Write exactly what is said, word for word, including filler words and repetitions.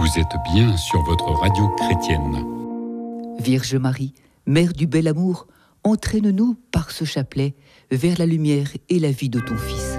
Vous êtes bien sur votre radio chrétienne. Vierge Marie, Mère du bel amour, entraîne-nous par ce chapelet vers la lumière et la vie de ton Fils.